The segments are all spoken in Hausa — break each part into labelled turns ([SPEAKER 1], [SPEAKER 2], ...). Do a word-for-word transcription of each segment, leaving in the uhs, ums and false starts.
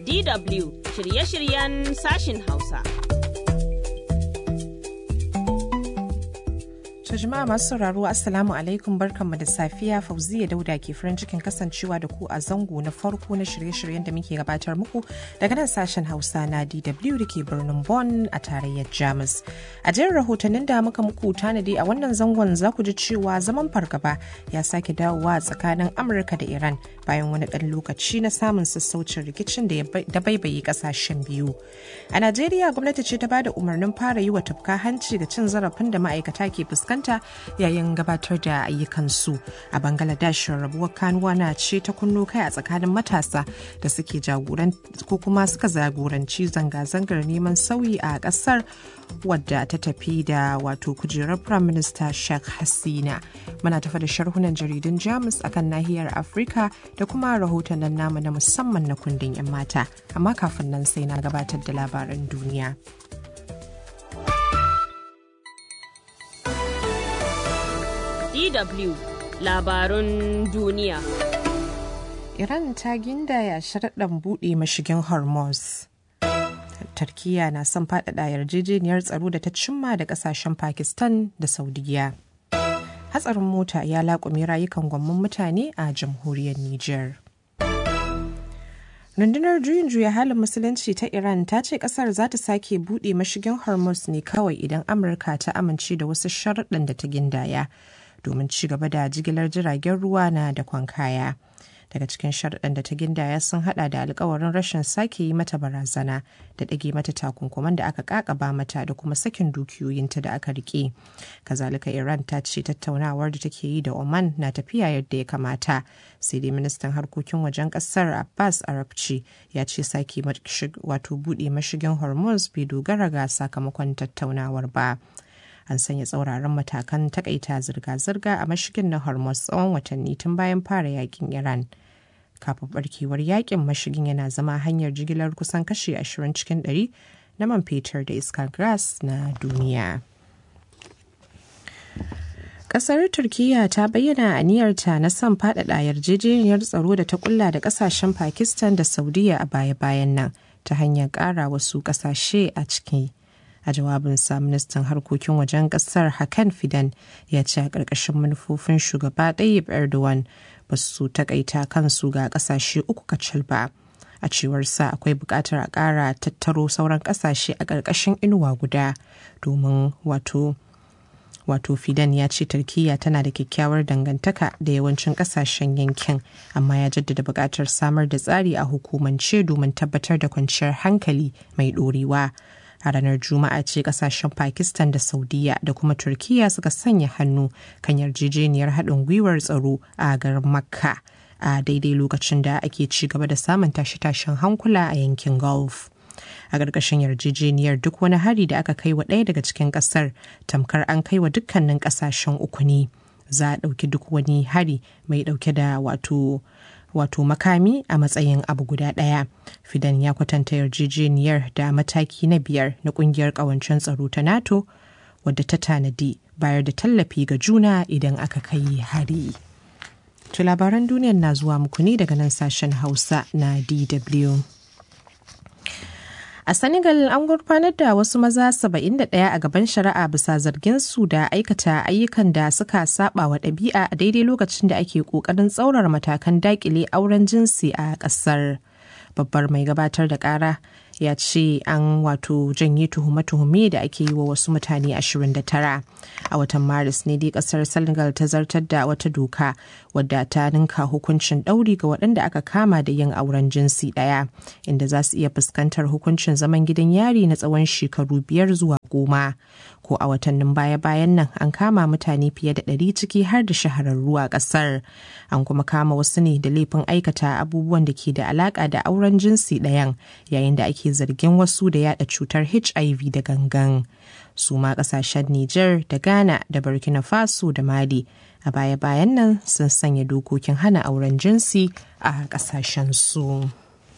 [SPEAKER 1] D W shirye-shiryen sashin Hausa.
[SPEAKER 2] To jama'a masu sauraro Assalamu alaikum, barkanmu da safiya. Fauziya Dauda ke farin cikin kasancewa da ku a zango na farko na shirye-shiryen da muke gabatar muku daga nan sashen Hausa na D W da ke birnin Bonn a tarayyar Jamus. A jerin rahotannin da muka muku tanadi a wannan zangon za ku ji cewa zaman fargaba ya sake dawowa tsakanin Amurka da Iran bayan wani ɗan lokaci na samun sassaucin rikicin da ya baibaye ƙasashen biyu. A Najeriya gwamnati ce ta bada umarnin fara yi wa tufka hanci ga cin zarafin da ma'aikata ke fuskanta yayin gabatar da ayyukansu. A Bangladesh rabuwar kanuwa na ce ta kunno kai a tsakanin matasa da suke jagoran ko kuma suka jagoranci zanga-zangar neman sauyi a kasar wadda ta tafi da wato kujerar Prime Minister Sheikh Hasina. Muna tafa da sharhunan jaridun Jamus akan nahiyar Afirka da kuma rahotannin namu na musamman na kundin 'yan mata. Amma kafin nan sai na gabatar da labaran duniya.
[SPEAKER 1] D W labarun duniya.
[SPEAKER 2] Iran ta gindaya sharaɗin buɗe mashigin Hormuz. Turkiyya na son faɗaɗa yarjejeniyar tsaro da ta cimma da ƙasashen Pakistan da Saudiya. Hatsarin mota ya laƙume rayukan gwamman mutane a jamhuriyar Nijar. Rundunar juyin juya halin musulunci ta Iran ta ce kasar za ta sake buɗe mashigin Hormuz ne kawai idan Amurka ta amince da wasu sharuɗan da ta gindaya domin ci gaba da jigilar jiragen ruwa na da kaya. Daga cikin sharuɗan da ta gindaya sun hada da alkawarin rashin sake yi mata barazana da ɗage mata takunkuman da aka kakaba mata da kuma sakin dukiyoyinta da aka rike. Kazalika Iran ta ce tattaunawar da take yi da Oman na tafiya yadda ya kamata. Sai dai ministan harkokin wajen kasar Abbas Arabci ya ce sake wato buɗe mashigin Hormuz bai dogara ga sakamakon tattaunawar ba. An sanya tsauraran matakan takaita zirga-zirga a mashigin na Hormuz tsawon watanni tun bayan fara yakin Iran. Kafin barkewar yakin, mashigin yana zama hanyar jigilar kusan kashi ashirin cikin ɗari na man fetur da iskar gas na duniya. Kasar Turkiyya ta bayyana aniyarta na son faɗaɗa yarjejeniyar tsaro da ta kulla da ƙasashen Pakistan da Saudiya a baya-bayan nan ta hanyar ƙara wasu ƙasashe a ciki. A jawabinsa, ministan harkokin wajen kasar Hakan Fidan ya ce a ƙarƙashin manufofin shugaba Tayyip Erdogan ba su takaita kansu ga ƙasashe uku kacal ba. A cewarsa akwai buƙatar a ƙara tattaro sauran ƙasashe a ƙarƙashin inuwa guda domin wato wato Fidan ya ce Turkiyya tana da kyakkyawar dangantaka da yawancin ƙasashen yankin, amma ya jaddada buƙatar samar da tsari a hukumance domin tabbatar da kwanciyar hankali mai ɗorewa. A ranar Juma'a ce kasashen Pakistan da Saudiya da kuma Turkiyya suka sanya hannu kan yarjejeniyar haɗin gwiwar tsaro a garin Makka a daidai lokacin da ake ci gaba da samun tashe-tashen hankula a yankin Gulf. A ƙarƙashin yarjejeniyar duk wani hari da aka kai wa ɗaya daga cikin ƙasar tamkar an kai wa dukkanin ƙasashen uku ne. Za a ɗauki duk wani hari mai ɗauke da wato wato makami a matsayin abu guda ɗaya. Fidan ya kwatanta yarjejeniyar da mataki na biyar na ƙungiyar ƙawancen tsaro ta NATO wadda ta tanadi bayar da tallafi ga juna idan aka kai hari. To labaran duniyar na zuwa muku ne daga nan sashen Hausa na D W. A Senegal an gurfanar da wasu maza saba'in da ɗaya a gaban shari'a bisa zargin su da aikata ayyukan da suka saba wa ɗabi'a a daidai lokacin da ake ƙoƙarin tsaurara matakan daƙile auren jinsi a ƙasar. Babbar mai gabatar da ƙara ya ce an wato janye tuhume-tuhume da ake yi wa wasu mutane ashirin da tara. A watan Maris ne dai kasar Senegal ta zartar da wata doka wadda ta ninka hukuncin ɗauri ga waɗanda aka kama da yin auren jinsi ɗaya, inda za su iya fuskantar hukuncin zaman gidan yari na tsawon shekaru biyar zuwa goma. Ko a watannin baya-bayan nan an kama mutane fiye da ɗari ciki har da shahararru a ƙasar. An kuma kama wasu ne da laifin aikata abubuwan da ke da alaƙa da auren jinsi ɗayan, yayin da ake zargin wasu da yada cutar H I V da gangan. Su ma kasashen Nijar da Ghana da Burkina Faso da Mali a baya-bayan nan sun sanya dokokin hana auren jinsi a kasashen su.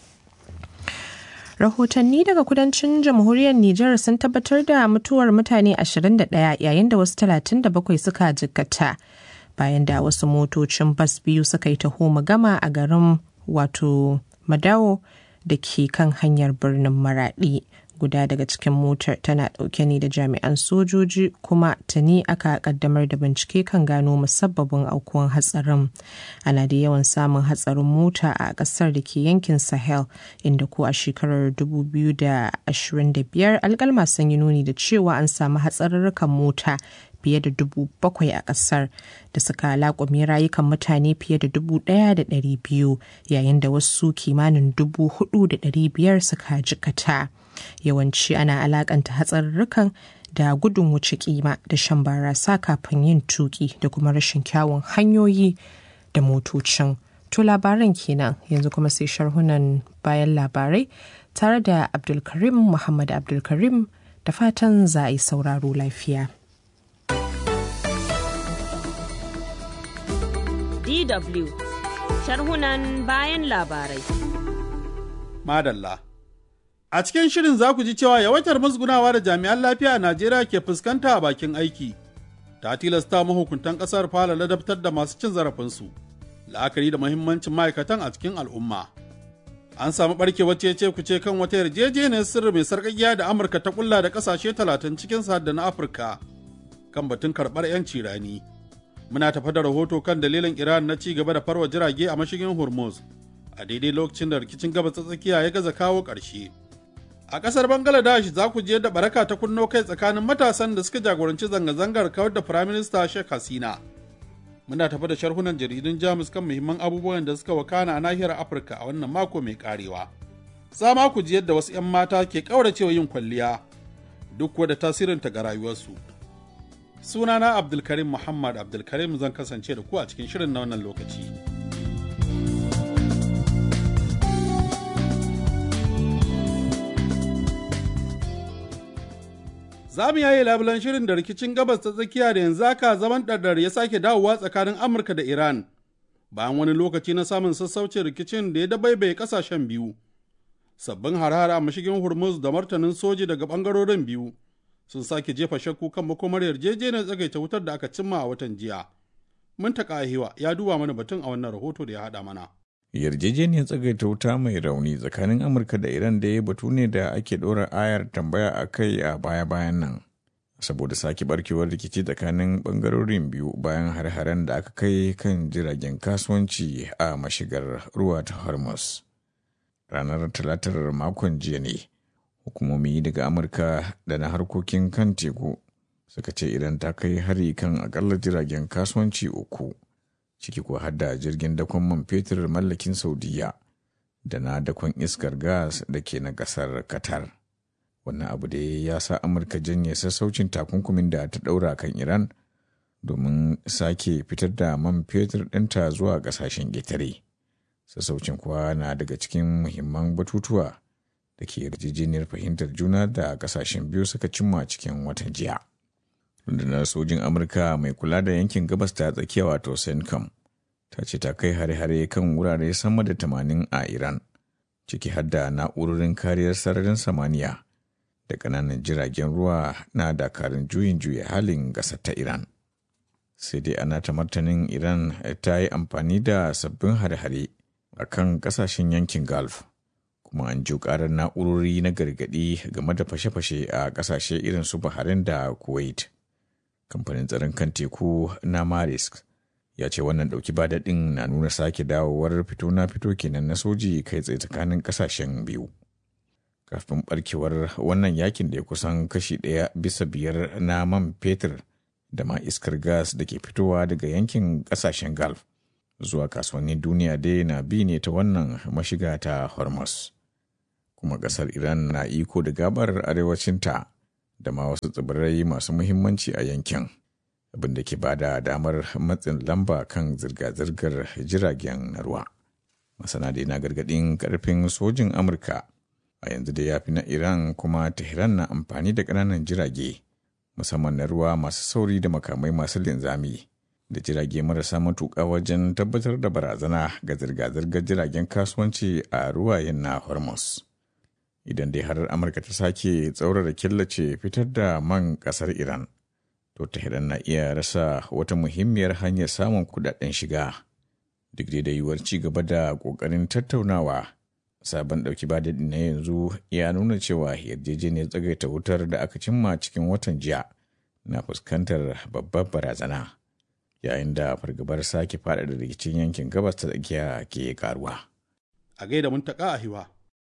[SPEAKER 2] Rahotanni daga kudancin jamhuriyar Nijar sun tabbatar da mutuwar mutane ashirin da ɗaya yayin da wasu talatin da bakwai suka jikkata bayan da wasu motocin bas biyu suka yi taho gama a garin wato Madawo da ke kan hanyar birnin Maraɗi. Guda daga cikin motar tana ɗauke ne da jami'an sojoji kuma tuni aka kaddamar da bincike kan gano musabbabin aukuwan hatsarin. Ana da yawan samun hatsarin mota a ƙasar da ke yankin Sahel, inda ko a shekarar dubu biyu da ashirin da biyar alƙalma sun yi nuni da cewa an samu hatsarurrukan mota fiye da dubu bakwai a ƙasar da suka laƙume rayukan mutane fiye da dubu ɗaya da ɗari biyu, yayin da wasu kimanin dubu hudu da ɗari biyar suka jikata. Yawanci ana alakanta hatsarurrukan da gudun wuce kima da shan barasa kafin yin tuki da kuma rashin kyawun hanyoyi da motocin. To labaran kenan, yanzu kuma sai sharhunan bayan labarai tare da Abdulkarim Muhammad Abdulkarim, da fatan za a yi sauraro lafiya.
[SPEAKER 1] D W sharhunan bayan labarai.
[SPEAKER 3] Madalla. A cikin shirin za ku ji cewa yawaitar musgunawa da jami'an lafiya a Najeriya ke fuskanta a bakin aiki ta tilasta mahukuntan ƙasar fara ladabtar da masu cin zarafinsu, la'akari da muhimmancin ma'aikatan a cikin al'umma. An samu ɓarkewar cece-kuce kan wata yarjejeniyar sirri mai sarƙaƙiya da Amurka ta ƙulla da ƙasashe talatin cikin sa da na Afirka kan batun karɓar 'yanci rani. Muna tafa da rahoto kan dalilin Iran na ci gaba da farwa jirage a mashigin Hormuz a daidai lokacin da rikicin gabas ta tsakiya ya gaza kawo ƙarshe. A ƙasar Bangladesh za ku je da baraka ta kunno kai tsakanin matasan da suka jagoranci zanga-zangar kawar da Firaminista Sheikh Hasina. Muna tafi da sharhunan jaridun Jamus kan muhimman abubuwan da suka wakana a nahiyar Afirka a wannan mako mai karewa. Za ma ku ji yadda wasu 'yan mata ke ƙauracewa yin kwalliya duk wadda tasirinta ga rayuwarsu. Sunana Abdulkarim Muhammad Abdulkarim, zan kasance da ku a cikin shirin na wannan lokaci. Za mu yaye labulan shirin da rikicin gabas ta tsakiya da yanzu haka zaman ɗaɗɗar ya sake dawowa tsakanin Amurka da Iran, bayan wani lokaci na samun sassaucin rikicin da ya dabaibaye ƙasashen biyu. Sabbin har-hara a mashigin Hormuz da martanin soji daga ɓangarorin biyu sun sake jefa shakku kan makomar yarjejeniyar tsagaita wutar da aka cimma a watan jiya. Muntaka Ahiwa ya duba mana batun a wannan rahoto da ya haɗa mana.
[SPEAKER 4] Yarjejeniyar tsagaita wuta mai rauni tsakanin Amurka da Iran da ya batu ne da ake ɗora ayar tambaya a kai a baya-bayan nan, saboda sake barkewar rikici tsakanin ɓangarorin biyu bayan har-haren da aka kai kan jiragen kasuwanci a mashigar ruwa ta Hormuz. Ranar talatar makon jiya ne, hukumomi daga Amurka da na harkokin kan teku suka ce Iran ta kai hari kan akalla jiragen kasuwanci uku, ciki ko hadda jirgin dakon man fetur mallakin Saudiya da na dakon iskar gas da ke na kasar Qatar. Wannan abu da ya sa Amurka janye sassaucin takunkumin da ta ɗaura kan Iran domin sake fitar da man fetur ɗinta zuwa ƙasashen ƙetare. Sassaucin kuwa na daga cikin muhimman batutuwa da ke yarjejeniyar fahimtar juna da ƙasashen biyu suka cimma cikin watan jiya. Rundunar sojin Amurka mai kula da yankin gabas ta tsakiya wato CENTCOM ta ce ta kai hare-hare kan wurare sama da tamanin a Iran, ciki har da na'urorin kariyar sararin samaniya da ƙananan jiragen ruwa na dakarun juyin juya halin ƙasar ta Iran. Sai dai ana ta martanin Iran ta yi amfani da sabbin hare-hare a kan ƙasashen yankin Gulf, kuma an ji ƙarar na'urori na gargaɗi game da fashe-fashe a ƙasashe irin su Bahrain da Kuwait. Kamfanin tsaron kan teku na Maersk ya ce wannan ɗauki ba daɗin na nuna sake dawowar fito na fito kenan na soji kai tsaye tsakanin ƙasashen biyu. Kafin ɓarkewar wannan yakin da ya kusan kashi ɗaya bisa biyar na man fetur da ma iskar gas da ke fitowa daga yankin ƙasashen Gulf zuwa kasuwannin duniya dai na bi ne ta wannan mashiga ta Hormuz. Kuma ƙasar Iran na iko da gabar arewacinta da ma wasu tsibirai masu muhimmanci a yankin, abin da ke ba da damar matsin lamba kan zirga-zirgar jiragen na ruwa. Masana da na gargaɗin ƙarfin sojin Amurka a yanzu da ya fi na Iran, kuma Tehran na amfani da ƙananan jirage, musamman na ruwa masu sauri da makamai masu linzami, da jirage marasa matuƙa wajen tabbatar da barazana ga zirga-zirgar jiragen kasuwanci a ruwayen na Hormuz. Idan dai har Amurka ta sake tsaurara killace fitar da man ƙasar Iran, to Tehran na iya rasa wata muhimmiyar hanyar samun kudaden shiga, duk da yiwuwar ci gaba da ƙoƙarin tattaunawa Sabon ɗauki ba daɗi na yanzu ya nuna cewa yarjejeniyar tsagaita wutar da aka cimma cikin watan jiya na fuskantar babbar barazana, yayin da fargabar sake faɗaɗa rikicin yankin gabas ta tsakiya ke karuwa.
[SPEAKER 3] A gaida Muntaka a Hiwa.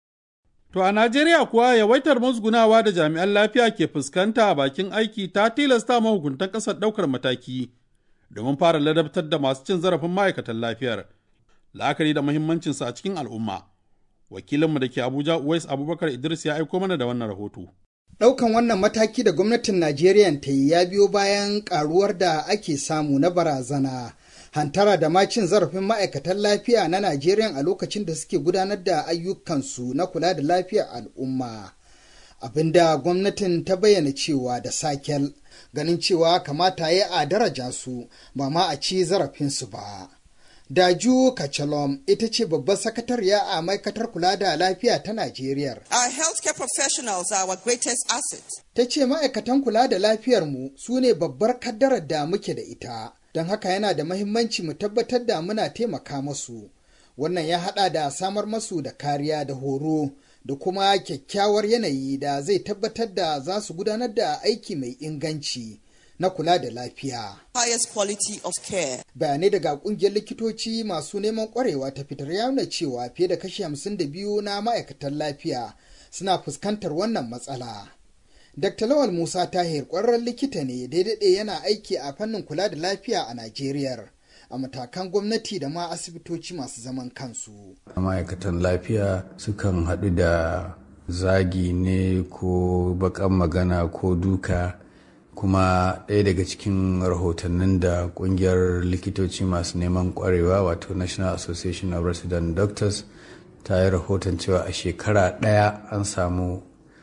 [SPEAKER 3] To a Najeriya kuwa yawaitar musgunawa da jami'an lafiya ke fuskanta a bakin aiki ta tilasta mahukuntan ƙasar ɗaukar mataki domin fara ladabtar da masu cin zarafin ma'aikatan lafiyar, la'akari da muhimmancinsa a cikin al'umma. Wakilinmu da ke Abuja Uwais Abubakar Idris ya aiko mana da wannan rahoto.
[SPEAKER 5] Ɗaukan wannan mataki da gwamnatin Najeriya ta yi ya biyo bayan ƙaruwar da ake samu na barazana, hantara da ma cin zarafin ma'aikatan lafiya na Najeriya a lokacin da suke gudanar da ayyukansu na kula da lafiyar al'umma. Abinda gwamnatin ta bayyana cewa da sakel ganin cewa kamata ya a daraja su ba ma a ci zarafinsu ba. Daju Kachalom ita ce babbar sakatariya a ma'aikatar kula da lafiya ta Najeriya.
[SPEAKER 6] Our healthcare professionals are our greatest asset.
[SPEAKER 5] Ta ce ma'aikatan kula da lafiyarmu su ne babbar kaddarar da muke da ita, don haka yana da mahimmanci mu tabbatar da muna taimaka masu. Wannan ya haɗa da samar masu da kariya da horo da kuma kyakkyawar yanayi da zai tabbatar da za su gudanar da aiki mai inganci na kula da lafiya.
[SPEAKER 6] Highest quality of care.
[SPEAKER 5] Bayanai daga kungiyar likitoci masu neman kwarewa ta fitar ya nuna cewa fiye da kashi hamsin da biyu na ma'aikatan lafiya suna fuskantar wannan matsala. Dakta Lawal Musa Tahir ƙwararren likita ne daidai yana aiki a fannin kula da lafiya a Najeriya a matakan gwamnati da ma asibitoci masu zaman kansu.
[SPEAKER 7] Ma'aikatan lafiya sukan haɗu da zagi ne ko baƙan magana ko duka, kuma ɗaya daga cikin rahotannin da ƙungiyar likitoci masu neman ƙwarewa wato National Association of Resident Doctors ta yi rahoton cewa a shekara ɗaya an samu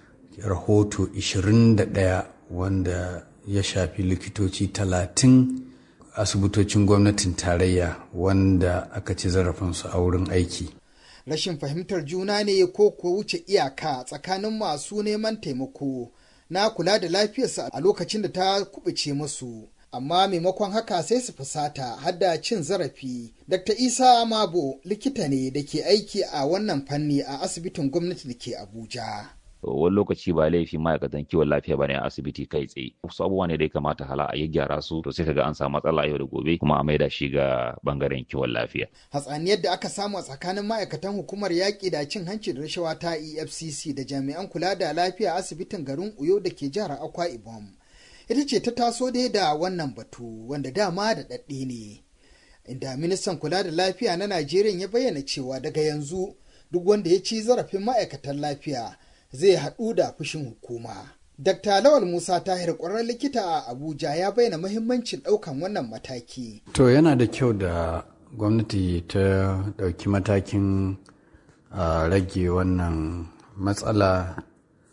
[SPEAKER 7] rahoto ishirin da ɗaya wanda ya shafi likitoci talatin asibitocin gwamnatin tarayya wanda aka ci zarafinsu a wurin aiki.
[SPEAKER 5] Rashin fahimtar juna ne ko ko wuce iyaka tsakanin masu neman taimako na kula da lafiyarsa a lokacin da ta kubuce musu, amma maimakon haka sai su fusata har da cin zarafi. Dakta Isa Mabo likita ne da ke aiki a wannan fanni a asibitin gwamnati da ke Abuja.
[SPEAKER 8] Wani lokaci ba laifi ma'aikatan kiwon lafiya bane a asibiti kai tsaye, wasu abubuwa ne da ya kamata hala a gyara su, to sai kaga an samu matsala yau da gobe kuma a maida shi ga bangaren kiwon lafiya.
[SPEAKER 5] Hatsaniyar da aka samu a tsakanin ma'aikatan hukumar yaƙi da cin hanci da rashawa ta E F C C da jami'an kula da lafiya asibitin garin Uyo da ke jihar Akwa Ibom ita ce ta taso dai da wannan batu wanda dama da daɗe ne, inda ministan kula da lafiya na Najeriya ya bayyana cewa daga yanzu duk wanda ya ci zarafin ma'aikatan lafiya zai haɗu da fushin hukuma. Dakta Lawal Musa Tahir ƙwararren likita a Abuja ya bayyana muhimmancin ɗaukan wannan mataki.
[SPEAKER 7] To yana da kyau da gwamnati ta ɗauki matakin a rage wannan matsala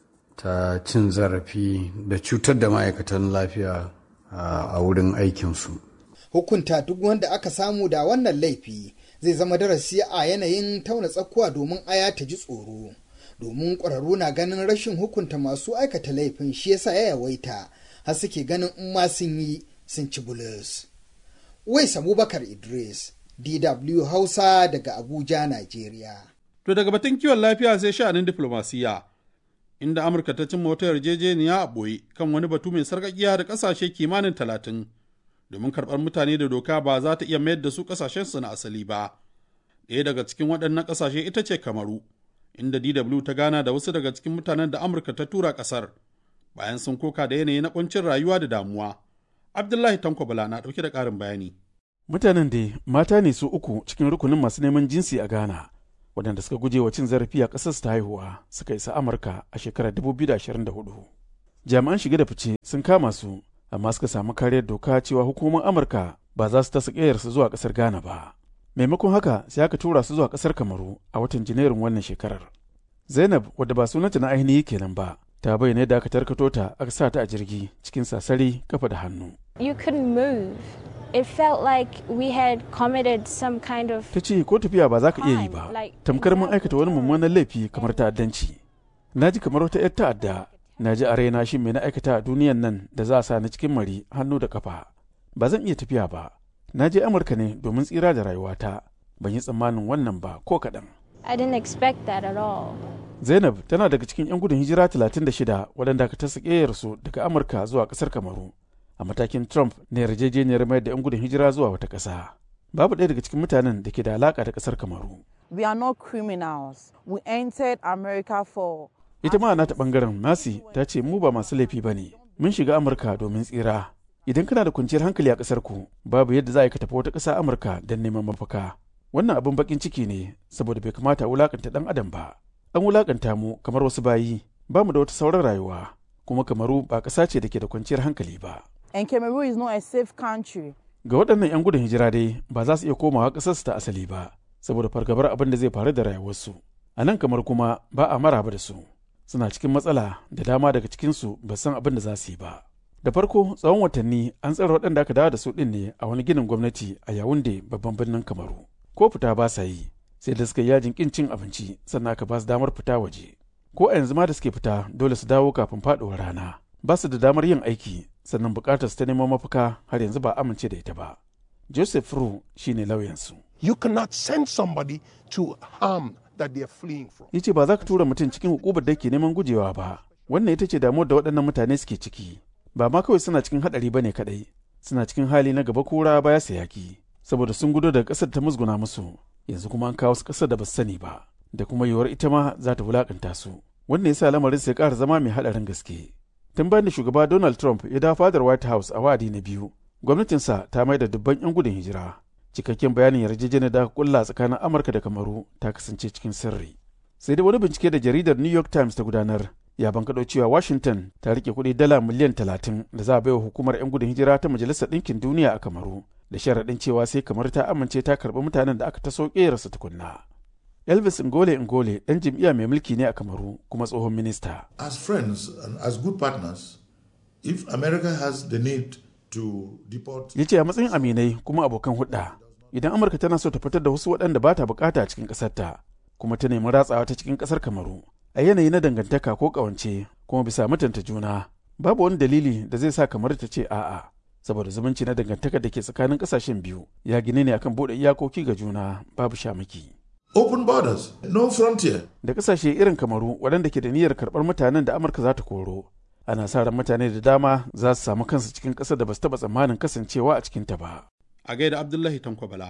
[SPEAKER 7] ta cin zarafi da cutar da ma'aikatan lafiya a wurin aikinsu.
[SPEAKER 5] Hukunta duk wanda aka samu da wannan laifi zai zama darasi a yanayin tauna tsakuwa domin aya ta ji tsoro. Domin ƙwararru na ganin rashin hukunta masu aikata laifin shi yasa ya yawaita har suke ganin in ma sun yi sun ci bulus. Uwais Abubakar Idris, D W Hausa daga Abuja, Najeriya.
[SPEAKER 3] To daga batun kiwon lafiya sai sha'anin diflomasiyya, inda Amurka ta cimma wata yarjejeniya a ɓoye kan wani batu mai sarƙaƙiya da ƙasashe kimanin talatin domin karɓar mutane da doka ba za ta iya mayar da su ƙasashensu na asali ba. Ɗaya daga cikin waɗannan ƙasashe ita ce Kamaru, inda D W ta gana da wasu daga cikin mutanen da Amurka ta tura ƙasar bayan sun koka da yanayi na ƙuncin rayuwa da damuwa. Abdullahi Tanko Bala na ɗauke da ƙarin bayani.
[SPEAKER 9] Mutanen dai mata ne su uku cikin rukunin masu neman jinsi a Ghana, waɗanda suka guje wa cin zarafi a ƙasar ta haihuwa suka isa Amurka a shekarar dubu biyu da ashirin da hudu. Jami'an shige da fice sun kama su, amma suka samu kariyar doka cewa hukumomin Amurka ba za su tasa ƙeyarsu zuwa ƙasar Ghana ba. Maimakon haka sai aka tura su zuwa ƙasar Kamaru a watan Janairun wannan shekarar. Zainab, wadda ba sunanta na ainihi kenan ba, ta bayyana yadda aka tarkato ta aka sa ta a jirgi cikin sasari kafa da hannu.
[SPEAKER 10] You couldn't move. It felt like we had committed some kind of
[SPEAKER 9] Ta ce ko tafiya ba za ka iya yi ba, tamkar mun aikata wani mummunan laifi kamar ta'addanci. Na ji kamar wata 'yar ta'adda, na ji a raina shi mai na aikata a duniyan nan da za a sa ni cikin mari hannu da kafa. Ba zan iya tafiya ba. Na je Amurka ne domin tsira da rayuwata, ban yi tsammanin wannan ba ko kaɗan.
[SPEAKER 10] I didn't expect that at all.
[SPEAKER 9] Zainab tana daga cikin 'yan gudun hijira talatin da shida waɗanda aka ta su daga Amurka zuwa ƙasar Kamaru a matakin Trump na yarjejeniyar mayar da 'yan gudun hijira zuwa wata ƙasa. Babu ɗaya daga cikin mutanen da ke da alaƙa da ƙasar Kamaru.
[SPEAKER 11] We are not criminals. We entered America for...
[SPEAKER 9] Ita ma nata ɓangaren Masi ta ce mu ba masu laifi ba ne. Mun shiga Amurka domin tsira. Idan kana da kwanciyar hankali a ƙasar ku, babu yadda za ka tafi wata ƙasa Amurka don neman mafaka. Wannan abin bakin ciki ne saboda bai kamata a wulakanta ɗan adam ba. An wulakanta mu kamar wasu bayi, ba mu da wata sauran rayuwa, kuma Kamaru ba ƙasa ce da ke da kwanciyar hankali ba.
[SPEAKER 11] And Cameroon is not a safe country.
[SPEAKER 9] Ga waɗannan 'yan gudun hijira dai ba za su iya komawa ƙasarsu ta asali ba, saboda fargabar abin da zai faru da rayuwarsu. A nan kamar kuma ba a maraba da su. Suna cikin matsala da dama daga cikinsu ba san abin da za su yi ba. Da farko tsawon watanni an tsare waɗanda aka dawo da su ɗin ne a wani ginin gwamnati a Yaounde babban birnin Kamaru. Ko fita ba sa yi, sai da suka yi yajin ƙin cin abinci sannan aka ba su damar fita waje. Ko a yanzu ma da suke fita dole su dawo kafin faɗuwar rana. Ba su da damar yin aiki sannan buƙatar su ta neman mafaka har yanzu ba amince da ita ba. Joseph Ru shine lauyansu.
[SPEAKER 12] You cannot send somebody to harm that they are fleeing from.
[SPEAKER 9] Yace ba za ka tura mutum cikin hukumar da ke neman gujewa ba. Wannan ita ce damuwar da waɗannan mutane suke ciki. Ba ma kawai suna cikin haɗari bane kaɗai. Suna cikin hali na gaba kura baya sa yaki. Saboda sun gudo daga ƙasar ta musguna musu. Yanzu kuma an kawo su ƙasar da ba su sani ba. Da kuma yiwuwar ita ma za ta wulaƙanta su. Wannan yasa lamarin sai ƙara zama mai haɗarin gaske. Tun bayan da shugaba Donald Trump ya dawo fadar White House a wa'adi na biyu, gwamnatinsa ta mai da dubban 'yan gudun hijira. Cikakken bayanin yarjejeniyar da aka kulla tsakanin Amurka da Kamaru ta kasance cikin sirri. Sai dai wani bincike da jaridar New York Times ta gudanar ya bankaɗo cewa Washington ta rike kuɗi dala miliyan talatin da za a baiwa hukumar 'yan gudun hijira ta Majalisar Ɗinkin Duniya a Kamaru da sharaɗin cewa sai kamar ta amince ta karɓi mutanen da aka taso ƙerarsa tukunna. Elvis Ngole Ngole ɗan jam'iyya mai mulki ne a Kamaru kuma tsohon minista.
[SPEAKER 13] As friends and as good partners, if America has the need to deport...
[SPEAKER 9] Ya ce a matsayin aminai kuma abokan hulɗa, idan Amurka tana so ta fitar da wasu waɗanda ba ta bukata a cikin ƙasarta, kuma ta nemi ratsawa ta cikin ƙasar Kamaru, a yanayi na dangantaka ko ƙawance kuma bisa mutunta juna, babu wani dalili da zai sa Kamaru ta ce a'a, saboda zumunci na dangantaka da ke tsakanin ƙasashen biyu ya gine ne akan buɗe iyakoki ga juna babu shamaki.
[SPEAKER 13] Open borders, no frontier.
[SPEAKER 9] Da kasashe irin Kamaru waɗanda ke da niyyar karɓar mutanen da Amurka za ta koro, ana sa ran mutane da dama za su samu kansu cikin ƙasar da ba su taɓa tsammanin kasancewa a cikinta ba.
[SPEAKER 3] A gaida Abdullahi Tanko Bala.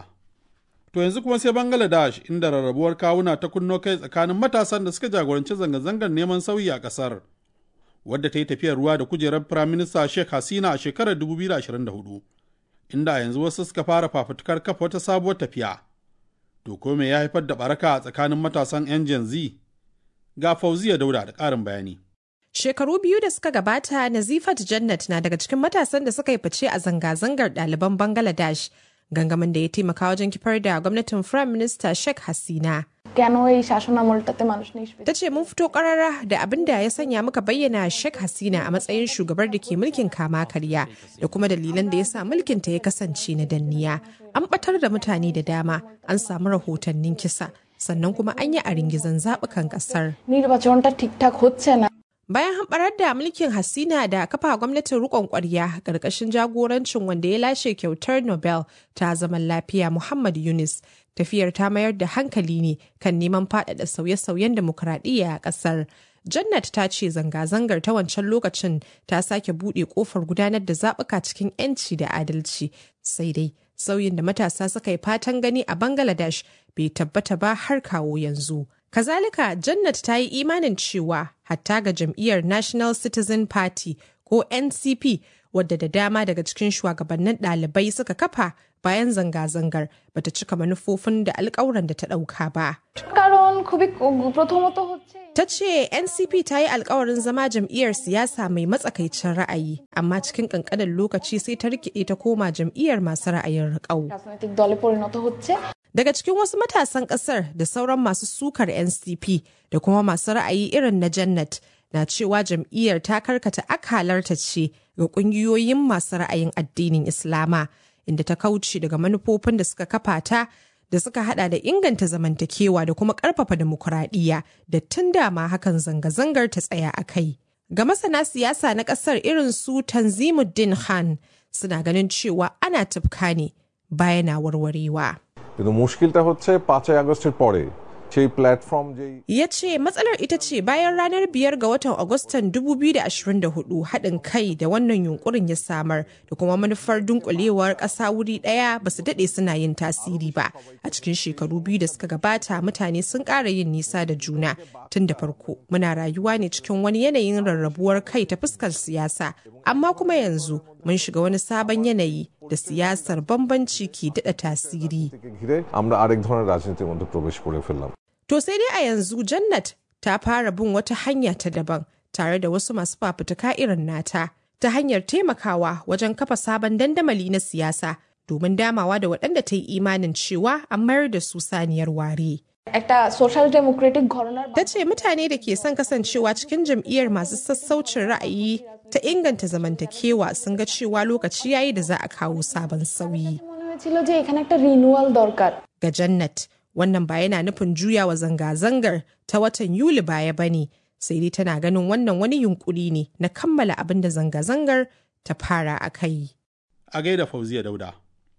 [SPEAKER 3] To yanzu kuma sai Bangladesh inda rarrabuwar kawuna ta kunno kai tsakanin matasan da suka jagoranci zanga-zangar neman sauyi a ƙasar, wadda ta yi tafiyar ruwa da kujerar Firaminista Sheikh Hasina a shekarar dubu biyu da ashirin da hudu, inda yanzu wasu suka fara fafutukar kafa wata sabuwar tafiya. To ko me ya haifar da baraka a tsakanin matasan 'yan Gen Z? Ga Fauziya Dauda da ƙarin bayani.
[SPEAKER 2] Shekaru biyu da suka gabata, Nazifat Jannat na daga cikin matasan da suka yi fice a zanga-zangar ɗaliban Bangladesh, gangamin da ya taimaka wajen kifar da gwamnatin Prime Minister Sheikh Hasina. Ta ce mun fito ƙarara da abin da ya sanya muka bayyana Sheikh Hasina a matsayin shugabar da ke mulkin kama karya da kuma dalilan da ya sa mulkinta ya kasance na danniya. An ɓatar da mutane da dama, an samu rahotannin kisa, sannan kuma an yi a ringizan zaɓukan ƙasar. Bayan hamɓarar da mulkin Hasina da kafa gwamnatin riƙon ƙwarya ƙarƙashin jagorancin wanda ya lashe kyautar Nobel ta zaman lafiya Muhammad Yunus, tafiyar ta mayar da hankali ne kan neman faɗaɗa sauye-sauyen demokuraɗiyya a ƙasar. Jannat ta ce zanga-zangar ta wancan lokacin ta sake buɗe ƙofar gudanar da zaɓuka cikin 'yanci da adalci. Sai dai sauyin da matasa suka yi fatan gani a Bangladesh bai tabbata ba har kawo yanzu. Kazalika, Jannat ta yi imanin cewa hatta ga jam'iyyar National Citizen Party ko N C P, wadda da dama daga cikin shugabannin ɗalibai suka kafa bayan zanga-zangar, bata cika manufofin da alƙawuran da ta ɗauka ba. Ta ce N C P ta yi alkawarin zama jam'iyyar siyasa mai matsakaicin ra'ayi, amma cikin ƙanƙanin lokaci sai ta rikide ta koma jam'iyyar masu ra'ayin riƙau. Daga cikin wasu matasan ƙasar da sauran masu sukar N C P da kuma masu ra'ayi irin na Jannat na cewa jam'iyyar ta karkata akalarta ce ga ƙungiyoyin masu ra'ayin addinin Islama, inda ta kauce daga manufofin da suka kafa ta da suka hada da inganta zamantakewa da kuma ƙarfafa dimokuraɗiyya da tun dama hakan zanga-zangar ta tsaya a kai. Ga masana siyasa na ƙasar irin su Tanzimuddin Khan suna ganin cewa ana tafka ne baya na warwarewa.
[SPEAKER 14] কিন্তু মুশকিলটা হচ্ছে পাঁচই আগস্টের পরে
[SPEAKER 2] Ya ce matsalar ita ce bayan ranar biyar ga watan Agustan dubu biyu da ashirin da hudu haɗin kai da wannan yunkurin ya samar da kuma manufar dunkulewar ƙasa wuri ɗaya ba su daɗe suna yin tasiri ba. A cikin shekaru biyu da suka gabata mutane sun ƙara yin nisa da juna. Tun da farko muna rayuwa ne cikin wani yanayin rarrabuwar kai ta fuskar siyasa, amma kuma yanzu mun shiga wani sabon yanayi da siyasar bambanci ke daɗa tasiri. To sai dai a yanzu Jannat ta fara bin wata hanya ta daban tare da wasu masu fafutuka irin nata ta hanyar taimakawa wajen kafa sabon dandamali na siyasa domin damawa da waɗanda ta yi imanin cewa an mayar da su saniyar ware. Ta ce mutane da ke son kasancewa cikin jam'iyyar masu sassaucin ra'ayi ta inganta zamantakewa sun ga cewa lokaci yayi da za a kawo sabon sauyi. Ga Jannat, wannan ba yana nufin juyawa zanga-zangar ta watan Yuli baya ba ne, sai dai tana ganin wannan wani yunkuri ne na kammala abin da zanga-zangar ta fara a kai.
[SPEAKER 3] A gaida Fauziya Dauda.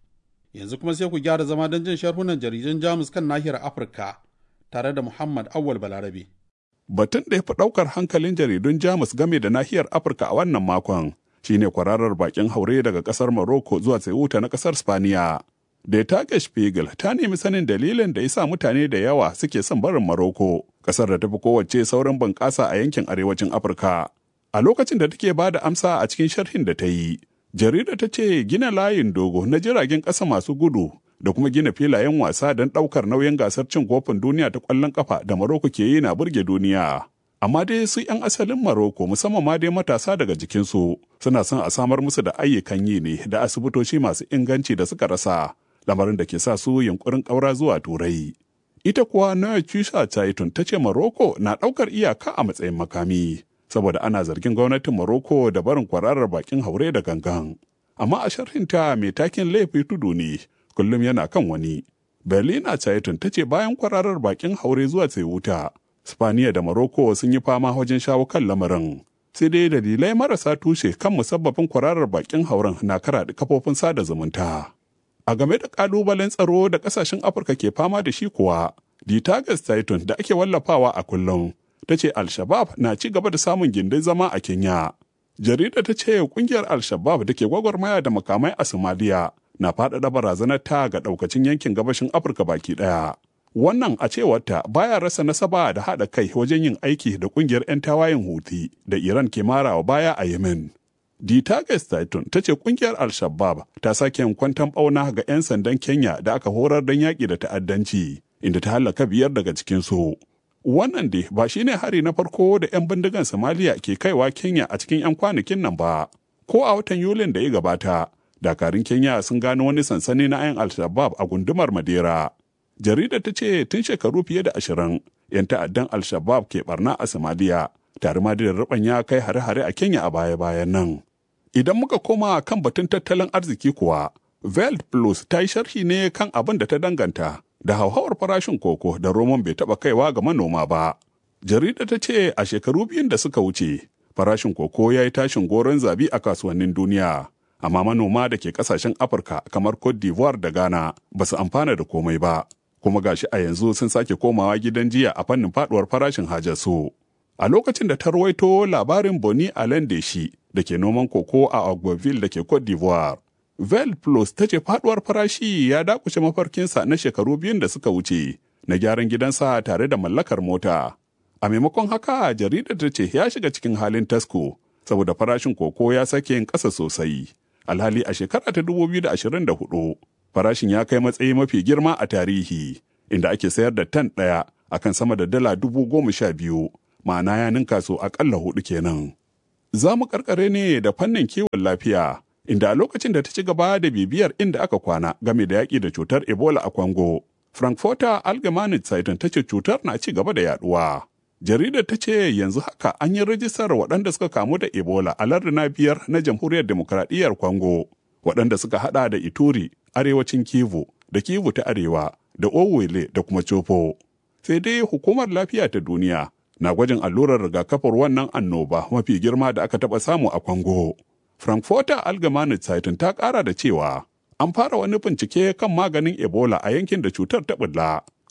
[SPEAKER 3] Yanzu kuma sai ku gyara zama don jin sharhunan jaridan Jamus kan nahiyar Afirka tare da Muhammad Awwal Balarabe.
[SPEAKER 14] Batun da ya fi ɗaukar hankalin jaridun Jamus game da nahiyar Afirka a wannan makon shine kwararar bakin haure daga ƙasar Morocco zuwa Ceuta na ƙasar Spaniya. Da Tage Spiegel ta nemi sanin dalilin da ya sa mutane da yawa suke son barin Morocco, ƙasar da ta fi kowace saurin bunƙasa a yankin arewacin Afirka. A lokacin da take ba da amsa a cikin sharhin da ta yi, jarida ta ce gina layin dogo na jiragen ƙasa masu gudu da kuma gina filayen wasa don ɗaukar nauyin gasar cin kofin duniya ta ƙwallon ƙafa da Morocco ke yi na burge duniya. Amma dai su 'yan asalin Morocco musamman ma dai matasa daga jikinsu suna son a samar musu da ayyukan yi ne da asibitoci masu inganci da suka rasa. Lamarin da ke sa su yunkurin ƙaura zuwa Turai. Ita kuwa Noya Chisha Chaitun ta ce Morocco na ɗaukar iyaka a matsayin makami, saboda ana zargin gwamnatin Morocco da barin kwararar bakin haure da gangan. Amma a sharhinta mai takin laifi tudu ne, kullum yana kan wani. Berlina Chaitun ta ce bayan kwararar bakin haure zuwa Ceuta, Spaniya da Morocco sun yi fama wajen shawo kan lamarin. Sai dai dalilai marasa tushe kan musabbabin kwararar bakin hauren na karaɗe kafofin sada zumunta. A game da ƙalubalen tsaro da ƙasashen Afirka ke fama da shi kuwa, The Tagas Titan da ake wallafawa a kullum, ta ce Al-Shabaab na ci gaba da samun gindin zama a Kenya. Jarida ta ce ƙungiyar Al-Shabaab da ke gwagwarmaya da makamai a Somalia na faɗaɗa barazanar ta ga ɗaukacin yankin gabashin Afirka baki ɗaya. Wannan a cewarta baya rasa nasaba da haɗa kai wajen yin aiki da ƙungiyar 'yan tawayen Houthi da Iran ke marawa baya a Yemen. The Tagas Titan ta ce kungiyar Al-Shabaab ta sake yin kwantan ɓauna ga 'yan sandan Kenya da aka horar don yaƙi da ta'addanci, inda ta hallaka biyar daga cikinsu. Wannan dai ba shi ne hari na farko da 'yan bindigan Somalia ke kaiwa Kenya a cikin 'yan kwanakin nan ba. Ko a watan Yulin da ya gabata, dakarun Kenya sun gano wani sansani na 'yan Al-Shabaab a gundumar Madera. Jaridar ta ce tun shekaru fiye da ashirin, 'yan ta'addan Al-Shabaab ke barna a Somalia, tare ma da ya kai hare-hare a Kenya a baya-bayan nan. Idan muka koma kan batun tattalin arziki kuwa, Veld Plus ta yi sharhi ne kan abin da ta danganta da hauhawar farashin koko da roman bai taɓa kaiwa ga manoma ba. Jarida ta ce a shekaru biyun da suka wuce, farashin koko ya yi tashin goron zabi a kasuwannin duniya, amma manoma da ke ƙasashen Afirka kamar Cote d'Ivoire da Ghana ba su amfana da komai ba, kuma gashi a yanzu sun sake komawa gidan jiya a fannin faɗuwar farashin hajarsu. A lokacin da ta rawaito labarin Boni Alain Deshi da ke noman koko a Agboville da ke Cote d'Ivoire. Vel Plus ta ce faduwar farashi ya dakushe mafarkinsa na shekaru biyun da suka wuce na gyaran gidansa tare da mallakar mota. A maimakon haka jaridar ta ce ya shiga cikin halin tasko saboda farashin koko ya sake yin ƙasa sosai. Alhali a shekara ta dubu biyu da ashirin da hudu farashin ya kai matsayi mafi girma a tarihi inda ake sayar da tan ɗaya akan sama da dala dubu goma sha biyu. Ma'ana ya ninka so akalla hudu kenan. Za mu karkare ne da fannin kiwon lafiya, inda a lokacin da ta ci gaba da bibiyar inda aka kwana game da yaƙi da cutar Ebola a Congo, Frankfurter Allgemeine Zeitung ta ce cutar na ci gaba da yaduwa. Jaridar ta ce yanzu haka an yi rajistar waɗanda suka kamu da Ebola a larduna biyar na Jamhuriyar Demokradiyyar Congo, waɗanda suka haɗa da Ituri, arewacin Kivu, da Kivu ta arewa, da Owele da kuma Chopo. Sai dai hukumar lafiya ta duniya na gwajin allurar rigakafin wannan annoba mafi girma da aka taɓa samu a Congo. Frankfurter Allgemeine Zeitung ta ƙara da cewa an fara wani bincike kan maganin Ebola a yankin da cutar ta ɓulla,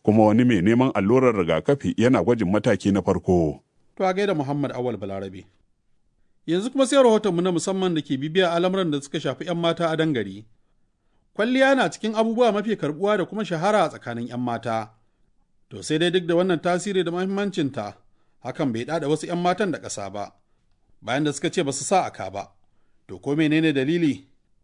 [SPEAKER 14] kuma wani mai neman allurar rigakafi yana gwajin mataki na farko.
[SPEAKER 3] To a gaida Muhammad Awal Balarabe. Yanzu kuma sai rahotonmu na musamman da ke bibiya al'amuran da suka shafi 'yan mata a dangare. Kwalliya na cikin abubuwa mafi karbuwa da kuma shahara a tsakanin 'yan mata. To sai dai duk da wannan tasiri da muhimmancinta, hakan bai ɗaɗa wasu 'yan matan da ƙasa ba, bayan da suka ce ba su sa aka ba. To ko menene dalili?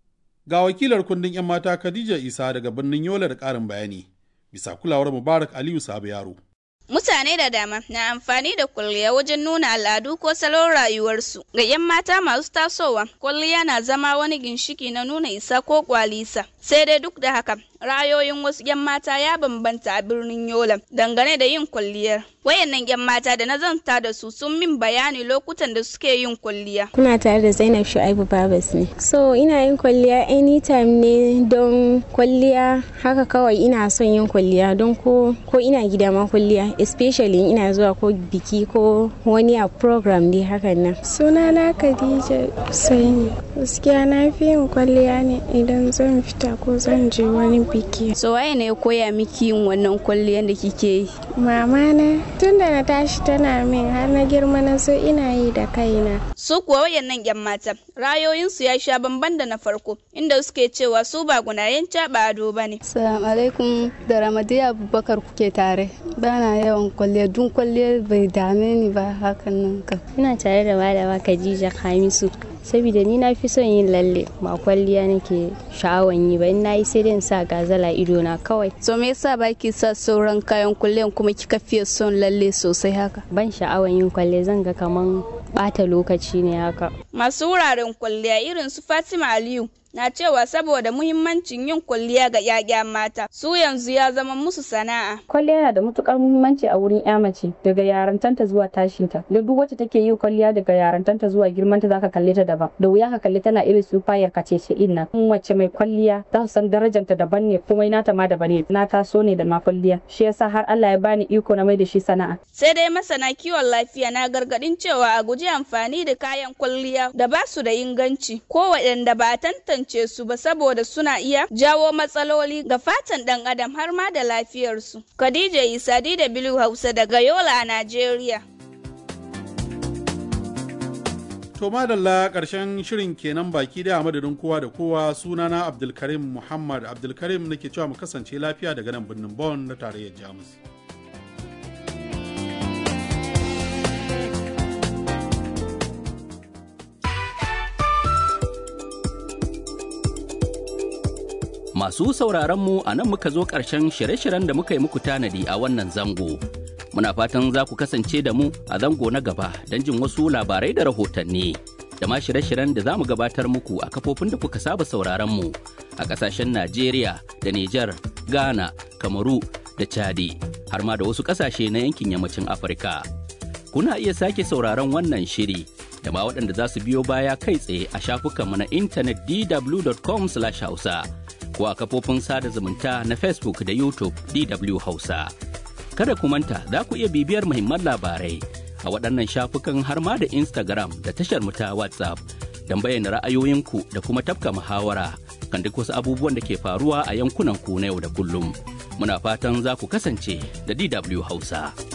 [SPEAKER 3] Ga wakilar kundin 'yan mata Khadija Isa daga birnin Yola da ƙarin bayani, bisa kulawar Mubarak Aliyu Sabu Yaro.
[SPEAKER 15] Mutane da dama na amfani da kwalliya wajen nuna al'adu ko salon rayuwarsu. Ga 'yan mata masu tasowa, kwalliya na zama wani ginshiki na nuna isa ko kwalisa. Sai dai duk da haka, ra'ayoyin wasu 'yan mata ya bambanta a birnin Yola dangane da yin kwalliyar. Wayannan 'yan mata da na zanta da su sun min bayani lokutan da suke yin kwalliya.
[SPEAKER 16] Kuna tare da Zainab Shu'aibu Babas ne. So ina yin kwalliya anytime ne don kwalliya haka kawai ina son yin kwalliya don ko ko ina gida ma kwalliya especially ina zuwa ko biki ko wani a program dai hakan nan.
[SPEAKER 17] Sunana Khadija Usaini. Gaskiya na fi yin kwalliya ne idan zan fita ko zan je wani biki.
[SPEAKER 15] So waye ne ya koya miki yin wannan kwalliyar da kike yi?
[SPEAKER 17] Mama na tun da na tashi tana min har na girma na so ina yi da kaina.
[SPEAKER 15] Su kuwa wayannan 'yan mata rayoyinsu ya sha bamban da na farko inda suke cewa su ba gunayen caɓa ado ba ne.
[SPEAKER 18] Assalamu alaikum, da Ramadiya Abubakar kuke tare. Bana yawan kwalliya dun kwalliya bai dame ni ba hakan nan ka.
[SPEAKER 16] Ina tare da malama Khadija Hamisu. Saboda ni na fi son yin lalle ba kwalliya nake sha'awan yi ba, in nayi sai dai in sa gazala ido na kawai.
[SPEAKER 15] So me yasa baki sa sauran kayan kwalliyan kuma kika fiye son lalle sosai haka?
[SPEAKER 16] Ban sha'awan yin kwalle, zan ga kaman bata lokaci ne haka.
[SPEAKER 15] Masu wuraren kwalliya irin su Fatima Aliyu na cewa saboda muhimmancin yin kwalliya ga 'ya'ya mata, su yanzu ya zama musu sana'a.
[SPEAKER 19] Kwalliya yana da matukar muhimmanci a wurin 'ya mace daga yarantanta zuwa tashinta. Da duk wacce take yin kwalliya daga yarantanta zuwa girmanta zaka kalle ta daban. Da wuya ka kalle tana irin su fayar kacece inna. In wacce mai kwalliya za su san darajanta daban ne, komai nata ma daban ne. Na taso ne da ma kwalliya. Shi yasa har Allah ya bani iko na mai da shi sana'a.
[SPEAKER 15] Sai dai masana kiwon lafiya na gargadin cewa a guji amfani da kayan kwalliya da ba su da inganci ko waɗanda ba tantance su ba saboda suna iya jawo matsaloli ga fatan dan adam har ma da lafiyarsu. Khadija Isa D W Hausa daga Yola a Najeriya.
[SPEAKER 3] To madalla ƙarshen shirin kenan baki da madadin kowa da kowa, sunana Abdulkarim Muhammad Abdulkarim nake cewa mu kasance lafiya daga nan birnin Bonn na tarayyar Jamus.
[SPEAKER 20] Masu sauraronmu a nan muka zo ƙarshen shirye-shiryen da muka yi muku tanadi a wannan zango. Muna fatan za ku kasance da mu a zango na gaba don jin wasu labarai da rahotanni. Da ma shirye-shiryen da za mu gabatar muku a kafofin da kuka saba sauraronmu a ƙasashen Najeriya da Nijar, Ghana, Kamaru da Chadi, har ma da wasu ƙasashe na yankin yammacin Afirka. Kuna iya sake sauraron wannan shiri da ma waɗanda za su biyo baya kai tsaye a shafukanmu na intanet d w dot com slash hausa. ko a kafofin sada zumunta na Facebook da YouTube D W Hausa. Kada ku manta za ku iya bibiyar muhimman labarai a waɗannan shafukan har ma da Instagram da tashar mu ta WhatsApp don bayyana ra'ayoyinku da kuma tafka muhawara kan duk wasu abubuwan da ke faruwa a yankunan ku na yau da kullum. Muna fatan za ku kasance da D W Hausa.